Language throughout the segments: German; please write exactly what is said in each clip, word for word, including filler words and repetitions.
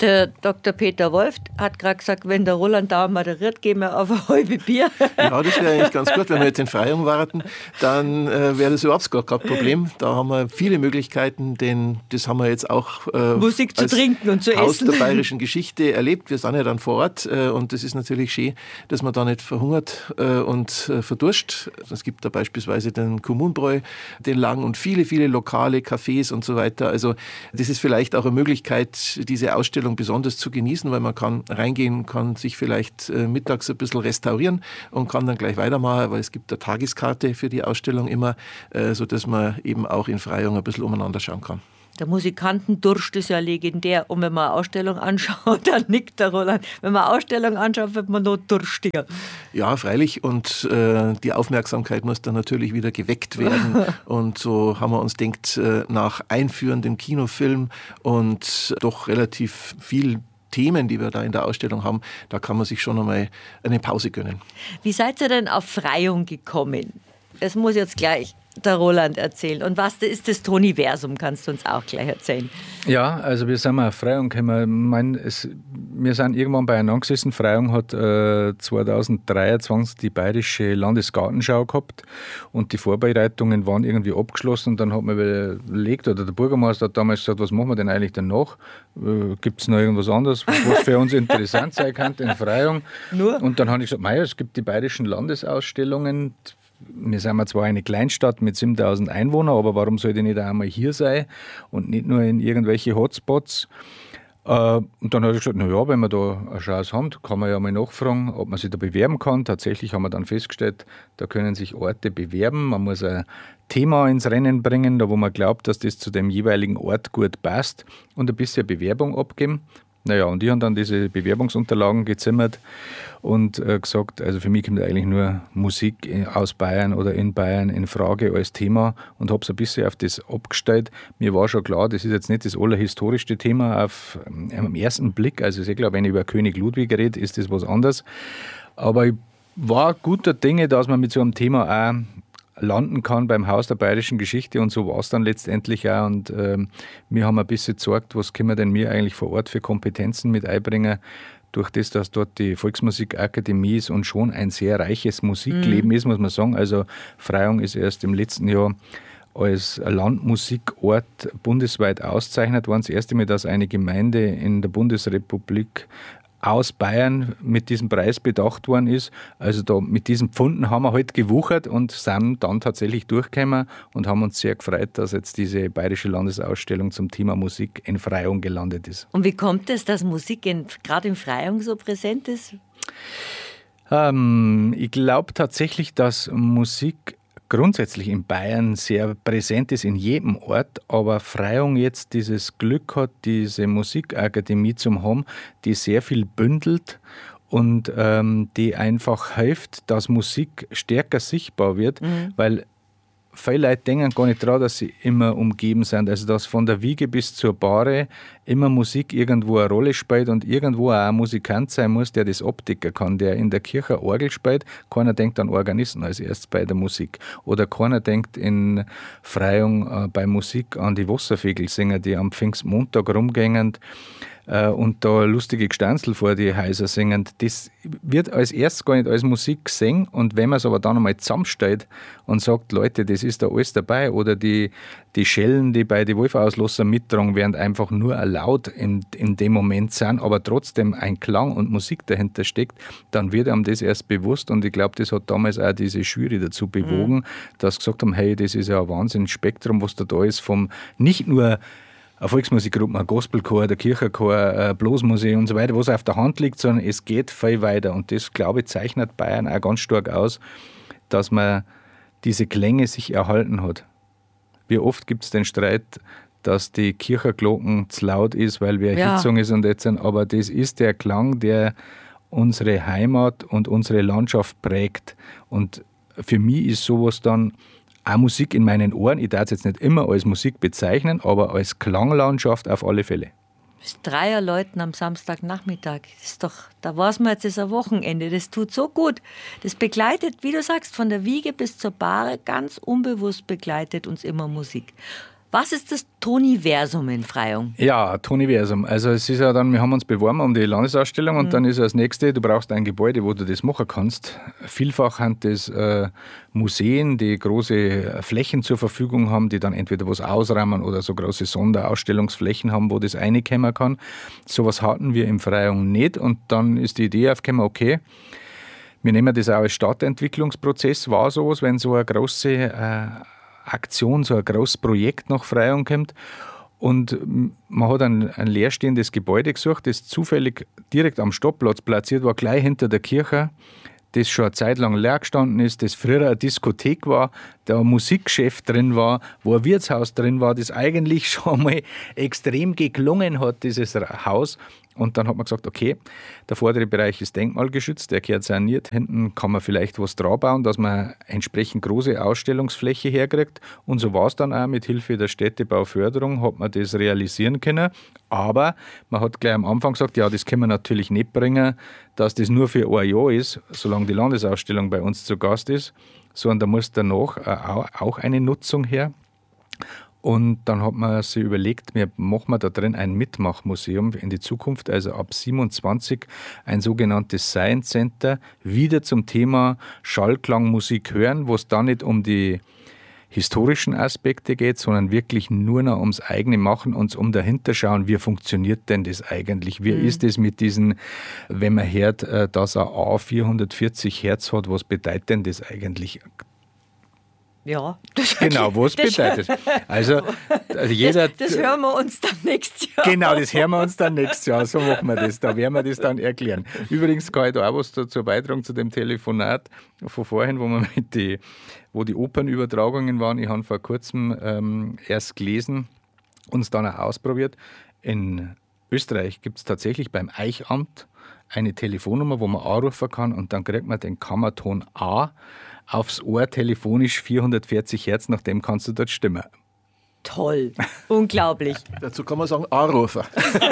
Der Doktor Peter Wolf hat gerade gesagt, wenn der Roland Dauer moderiert, gehen wir auf ein halbes Bier. Ja, das wäre eigentlich ganz gut, wenn wir jetzt in Freyung warten, dann äh, wäre das überhaupt gar kein Problem. Da haben wir viele Möglichkeiten, denn das haben wir jetzt auch äh, Musik zu trinken und zu Haus essen. der bayerischen Geschichte erlebt. Wir sind ja dann vor Ort äh, und das ist natürlich schön, dass man da nicht verhungert äh, und äh, verdurscht. Es gibt da beispielsweise den Kommunbräu, den Lang und viele, viele lokale Cafés und so weiter. Also das ist vielleicht auch eine Möglichkeit, diese Ausstellung besonders zu genießen, weil man kann reingehen, kann sich vielleicht äh, mittags ein bisschen restaurieren und kann dann gleich weitermachen, weil es gibt eine Tageskarte für die Ausstellung immer, äh, sodass man eben auch in Freyung ein bisschen umeinander schauen kann. Der Musikantendurst ist ja legendär. Und wenn man eine Ausstellung anschaut, dann nickt der Roland. Wenn man eine Ausstellung anschaut, wird man noch durstiger. Ja, freilich. Und äh, die Aufmerksamkeit muss dann natürlich wieder geweckt werden. Und so haben wir uns gedacht, äh, nach einführendem Kinofilm und doch relativ viel Themen, die wir da in der Ausstellung haben, da kann man sich schon einmal eine Pause gönnen. Wie seid ihr denn auf Freyung gekommen? Das muss jetzt gleich der Roland erzählen. Und was ist das Toniversum? Kannst du uns auch gleich erzählen? Ja, also wir sind mal auf Freyung gekommen. Ich meine, es, wir sind irgendwann beieinander gesessen. Freyung hat äh, zweitausenddreiundzwanzig die bayerische Landesgartenschau gehabt und die Vorbereitungen waren irgendwie abgeschlossen. Und dann hat man überlegt, oder der Bürgermeister hat damals gesagt, was machen wir denn eigentlich danach? Äh, Gibt es noch irgendwas anderes, was für uns interessant sein könnte in Freyung? Nur? Und dann habe ich gesagt, mei, es gibt die bayerischen Landesausstellungen. Wir sind zwar eine Kleinstadt mit siebentausend Einwohnern, aber warum sollte ich nicht einmal hier sein und nicht nur in irgendwelche Hotspots? Und dann habe ich gesagt, na ja, wenn wir da eine Chance haben, kann man ja mal nachfragen, ob man sich da bewerben kann. Tatsächlich haben wir dann festgestellt, da können sich Orte bewerben. Man muss ein Thema ins Rennen bringen, da wo man glaubt, dass das zu dem jeweiligen Ort gut passt und ein bisschen Bewerbung abgeben. Naja, und ich habe dann diese Bewerbungsunterlagen gezimmert und äh, gesagt, also für mich kommt eigentlich nur Musik aus Bayern oder in Bayern in Frage als Thema und habe es ein bisschen auf das abgestellt. Mir war schon klar, das ist jetzt nicht das allerhistorischste Thema auf, am ersten Blick. Also ich glaube, wenn ich über König Ludwig rede, ist das was anderes. Aber ich war guter Dinge, dass man mit so einem Thema auch landen kann beim Haus der bayerischen Geschichte und so war es dann letztendlich auch und ähm, wir haben ein bisschen gezeigt, was können wir denn mir eigentlich vor Ort für Kompetenzen mit einbringen, durch das, dass dort die Volksmusikakademie ist und schon ein sehr reiches Musikleben mhm. ist, muss man sagen. Also Freyung ist erst im letzten Jahr als Landmusikort bundesweit ausgezeichnet worden. Das erste Mal, dass eine Gemeinde in der Bundesrepublik aus Bayern mit diesem Preis bedacht worden ist. Also da mit diesen Pfunden haben wir halt gewuchert und sind dann tatsächlich durchgekommen und haben uns sehr gefreut, dass jetzt diese bayerische Landesausstellung zum Thema Musik in Freyung gelandet ist. Und wie kommt es, dass Musik gerade in Freyung so präsent ist? Ähm, ich glaube tatsächlich, dass Musik grundsätzlich in Bayern sehr präsent ist in jedem Ort, aber Freyung jetzt dieses Glück hat, diese Musikakademie zu haben, die sehr viel bündelt und ähm, die einfach hilft, dass Musik stärker sichtbar wird, mhm. weil viele Leute denken gar nicht daran, dass sie immer umgeben sind. Also dass von der Wiege bis zur Bahre immer Musik irgendwo eine Rolle spielt und irgendwo auch ein Musikant sein muss, der das abdecken kann, der in der Kirche Orgel spielt. Keiner denkt an Organisten als erstes bei der Musik. Oder keiner denkt in Freyung äh, bei Musik an die Wasservögelsänger, die am Pfingstmontag rumgängen äh, und da lustige Gestanzel vor die Häuser singen. Das wird als erstes gar nicht als Musik gesehen und wenn man es aber dann einmal zusammenstellt und sagt, Leute, das ist da alles dabei oder die, die Schellen, die bei den Wolfauslosser mittragen, während einfach nur ein Laut in, in dem Moment sind, aber trotzdem ein Klang und Musik dahinter steckt, dann wird einem das erst bewusst und ich glaube, das hat damals auch diese Jury dazu bewogen, mhm. dass sie gesagt haben, hey, das ist ja ein Wahnsinnsspektrum, was da da ist, vom nicht nur eine Volksmusikgruppe, ein Gospelchor, der Kirchenchor, ein Bluesmusik und so weiter, was auf der Hand liegt, sondern es geht viel weiter. Und das, glaube ich, zeichnet Bayern auch ganz stark aus, dass man diese Klänge sich erhalten hat. Wie oft gibt es den Streit, dass die Kirchenglocken zu laut ist, weil wir ja. Hitzung ist und jetzt, aber das ist der Klang, der unsere Heimat und unsere Landschaft prägt. Und für mich ist sowas dann auch Musik in meinen Ohren. Ich darf es jetzt nicht immer als Musik bezeichnen, aber als Klanglandschaft auf alle Fälle. Das Dreierläuten am Samstagnachmittag, das ist doch, da weiß man jetzt, es ist ein Wochenende, das tut so gut. Das begleitet, wie du sagst, von der Wiege bis zur Bahre, ganz unbewusst begleitet uns immer Musik. Was ist das Toniversum in Freyung? Ja, Toniversum. Also es ist ja dann, wir haben uns beworben um die Landesausstellung und mhm. dann ist das nächste, du brauchst ein Gebäude, wo du das machen kannst. Vielfach haben das äh, Museen, die große Flächen zur Verfügung haben, die dann entweder was ausrahmen oder so große Sonderausstellungsflächen haben, wo das reinkommen kann. Sowas hatten wir in Freyung nicht und dann ist die Idee aufgekommen, okay, wir nehmen das auch als Stadtentwicklungsprozess wahr, sowas, wenn so eine große äh, Aktion, so ein großes Projekt nach Freyung kommt. Und man hat ein, ein leerstehendes Gebäude gesucht, das zufällig direkt am Stadtplatz platziert war, gleich hinter der Kirche, das schon eine Zeit lang leer gestanden ist, das früher eine Diskothek war, da ein Musikgeschäft drin war, wo ein Wirtshaus drin war, das eigentlich schon mal extrem geklungen hat, dieses Haus. Und dann hat man gesagt, okay, der vordere Bereich ist denkmalgeschützt, der gehört saniert. Hinten kann man vielleicht was dran bauen, dass man entsprechend große Ausstellungsfläche herkriegt. Und so war es dann auch mit Hilfe der Städtebauförderung, hat man das realisieren können. Aber man hat gleich am Anfang gesagt, ja, das können wir natürlich nicht bringen, dass das nur für ein Jahr ist, solange die Landesausstellung bei uns zu Gast ist, sondern da muss danach auch eine Nutzung her. Und dann hat man sich überlegt, wir machen da drin ein Mitmachmuseum in die Zukunft, also ab siebenundzwanzig ein sogenanntes Science Center, wieder zum Thema Schallklangmusik hören, wo es da nicht um die historischen Aspekte geht, sondern wirklich nur noch ums eigene Machen und um dahinter schauen, wie funktioniert denn das eigentlich? Wie mhm. ist es mit diesen, wenn man hört, dass ein A vierhundertvierzig Hertz hat, was bedeutet denn das eigentlich? Ja, das genau, was das bedeutet. Also, also jeder, das, das hören wir uns dann nächstes Jahr. Genau, das hören wir uns dann nächstes Jahr. So machen wir das. Da werden wir das dann erklären. Übrigens kann ich da auch was dazu beitragen zu dem Telefonat von vorhin, wo wir mit die, wo die Opernübertragungen waren. Ich habe vor kurzem ähm, erst gelesen und es dann auch ausprobiert. In Österreich gibt es tatsächlich beim Eichamt eine Telefonnummer, wo man anrufen kann und dann kriegt man den Kammerton A aufs Ohr telefonisch vierhundertvierzig Hertz, nach dem kannst du dort stimmen. Toll, unglaublich. Dazu kann man sagen, Anrufer.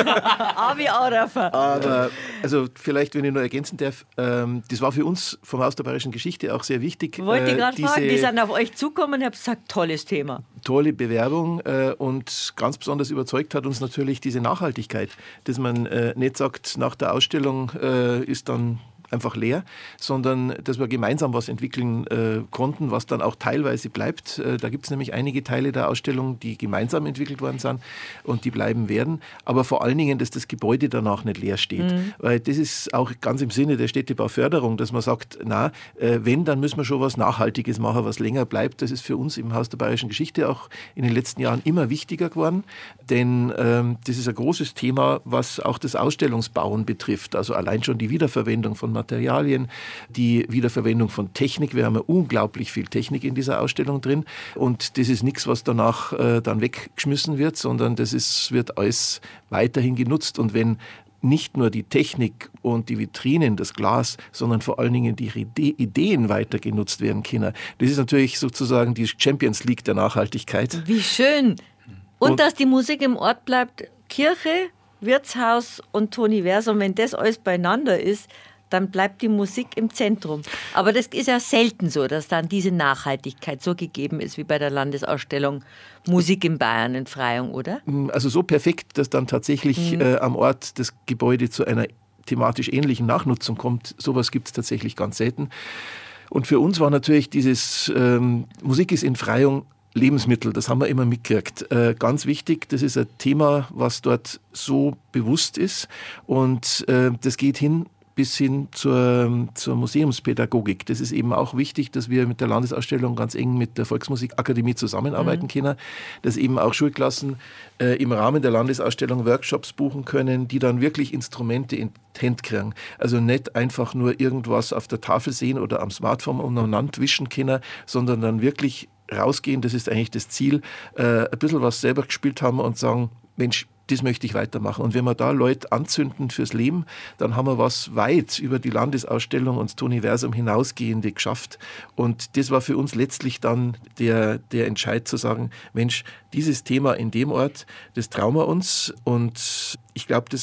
A wie Anrufer. Aber, also vielleicht, wenn ich nur ergänzen darf, ähm, das war für uns vom Haus der Bayerischen Geschichte auch sehr wichtig. Wollte ich äh, gerade fragen, die sind auf euch zukommen und habt gesagt, tolles Thema. Tolle Bewerbung äh, und ganz besonders überzeugt hat uns natürlich diese Nachhaltigkeit, dass man äh, nicht sagt, nach der Ausstellung äh, ist dann einfach leer, sondern dass wir gemeinsam was entwickeln äh, konnten, was dann auch teilweise bleibt. Äh, da gibt es nämlich einige Teile der Ausstellung, die gemeinsam entwickelt worden sind und die bleiben werden. Aber vor allen Dingen, dass das Gebäude danach nicht leer steht. Mhm. Weil das ist auch ganz im Sinne der Städtebauförderung, dass man sagt, na, äh, wenn, dann müssen wir schon was Nachhaltiges machen, was länger bleibt. Das ist für uns im Haus der Bayerischen Geschichte auch in den letzten Jahren immer wichtiger geworden, denn ähm, das ist ein großes Thema, was auch das Ausstellungsbauen betrifft. Also allein schon die Wiederverwendung von Materialien, die Wiederverwendung von Technik. Wir haben ja unglaublich viel Technik in dieser Ausstellung drin und das ist nichts, was danach äh, dann weggeschmissen wird, sondern das ist, wird alles weiterhin genutzt. Und wenn nicht nur die Technik und die Vitrinen, das Glas, sondern vor allen Dingen die Ideen weiter genutzt werden können, das ist natürlich sozusagen die Champions League der Nachhaltigkeit. Wie schön! Und, und dass die Musik im Ort bleibt, Kirche, Wirtshaus und Toniversum, wenn das alles beieinander ist, dann bleibt die Musik im Zentrum. Aber das ist ja selten so, dass dann diese Nachhaltigkeit so gegeben ist wie bei der Landesausstellung Musik in Bayern in Freyung, oder? Also so perfekt, dass dann tatsächlich mhm. äh, am Ort das Gebäude zu einer thematisch ähnlichen Nachnutzung kommt. Sowas gibt es tatsächlich ganz selten. Und für uns war natürlich dieses ähm, Musik ist in Freyung Lebensmittel, das haben wir immer mitgekriegt. Äh, ganz wichtig, das ist ein Thema, was dort so bewusst ist und äh, das geht hin bis hin zur, zur Museumspädagogik. Das ist eben auch wichtig, dass wir mit der Landesausstellung ganz eng mit der Volksmusikakademie zusammenarbeiten mhm. können, dass eben auch Schulklassen äh, im Rahmen der Landesausstellung Workshops buchen können, die dann wirklich Instrumente in die Hand kriegen. Also nicht einfach nur irgendwas auf der Tafel sehen oder am Smartphone umeinander wischen können, sondern dann wirklich rausgehen, das ist eigentlich das Ziel, äh, ein bisschen was selber gespielt haben und sagen, Mensch, das möchte ich weitermachen. Und wenn wir da Leute anzünden fürs Leben, dann haben wir was weit über die Landesausstellung und das Toniversum hinausgehende geschafft. Und das war für uns letztlich dann der, der Entscheid zu sagen, Mensch, dieses Thema in dem Ort, das trauen wir uns. Und ich glaube, das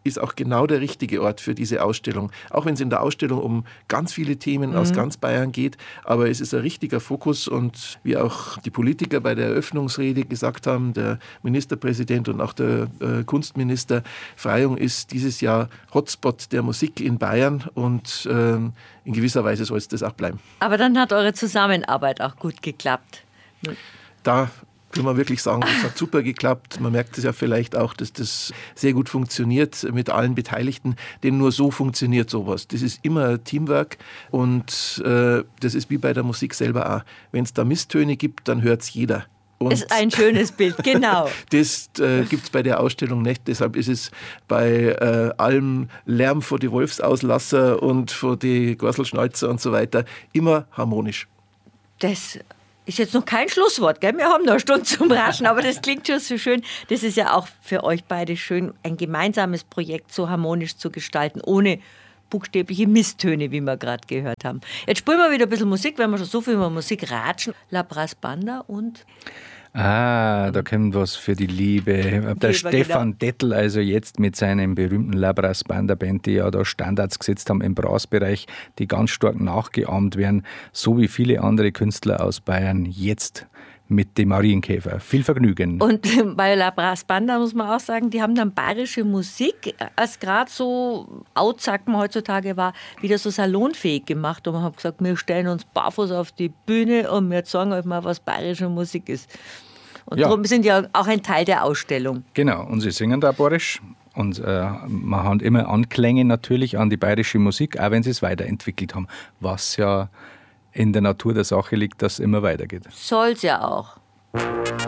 ist auch genau der richtige Ort für diese Ausstellung. Auch wenn es in der Ausstellung um ganz viele Themen mhm. aus ganz Bayern geht, aber es ist ein richtiger Fokus und wie auch die Politiker bei der Eröffnungsrede gesagt haben, der Ministerpräsident und auch der äh, Kunstminister, Freyung ist dieses Jahr Hotspot der Musik in Bayern und äh, in gewisser Weise soll es das auch bleiben. Aber dann hat eure Zusammenarbeit auch gut geklappt. Da kann man wirklich sagen, das hat super geklappt. Man merkt es ja vielleicht auch, dass das sehr gut funktioniert mit allen Beteiligten, denn nur so funktioniert sowas. Das ist immer Teamwork und äh, das ist wie bei der Musik selber auch. Wenn es da Misstöne gibt, dann hört es jeder. Und ist ein schönes Bild, genau. Das äh, gibt es bei der Ausstellung nicht. Deshalb ist es bei äh, allem Lärm vor die Wolfsauslasser und vor die Gorselschnäuzer und so weiter immer harmonisch. Das ist jetzt noch kein Schlusswort, gell? Wir haben noch eine Stunde zum Raschen, aber das klingt schon so schön. Das ist ja auch für euch beide schön, ein gemeinsames Projekt so harmonisch zu gestalten, ohne buchstäbliche Misstöne, wie wir gerade gehört haben. Jetzt spielen wir wieder ein bisschen Musik, wenn wir schon so viel über Musik ratschen. La Brass Banda und... Ah, da kommt was für die Liebe. Der Stefan genau. Dettel, also jetzt mit seinem berühmten La Brass Banda Band, die ja da Standards gesetzt haben im Brassbereich, die ganz stark nachgeahmt werden, so wie viele andere Künstler aus Bayern jetzt mit dem Marienkäfer. Viel Vergnügen. Und bei La Brass Banda muss man auch sagen, die haben dann bayerische Musik, als gerade so out, sagt man heutzutage, war, wieder so salonfähig gemacht. Und man hat gesagt, wir stellen uns barfuß auf die Bühne und wir zeigen euch mal, was bayerische Musik ist. Und ja. darum sind ja auch ein Teil der Ausstellung. Genau, und sie singen da bayerisch. Und äh, man hat immer Anklänge natürlich an die bayerische Musik, auch wenn sie es weiterentwickelt haben. Was ja in der Natur der Sache liegt, dass es immer weitergeht. Soll's ja auch.